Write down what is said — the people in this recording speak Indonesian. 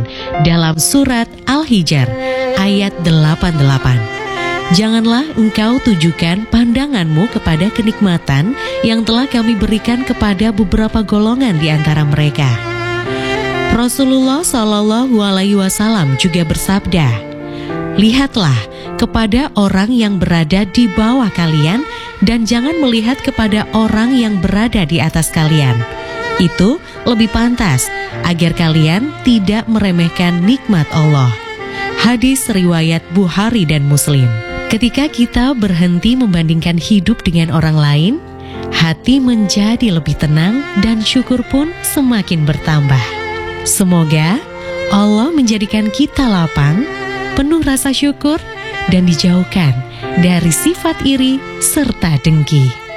dalam surat Al-Hijr ayat 88. Janganlah engkau tujukan pandanganmu kepada kenikmatan yang telah kami berikan kepada beberapa golongan di antara mereka. Rasulullah Shallallahu Alaihi Wasallam juga bersabda, lihatlah kepada orang yang berada di bawah kalian dan jangan melihat kepada orang yang berada di atas kalian. Itu lebih pantas agar kalian tidak meremehkan nikmat Allah. Hadis riwayat Bukhari dan Muslim. Ketika kita berhenti membandingkan hidup dengan orang lain, hati menjadi lebih tenang dan syukur pun semakin bertambah. Semoga Allah menjadikan kita lapang, penuh rasa syukur, dan dijauhkan dari sifat iri serta dengki.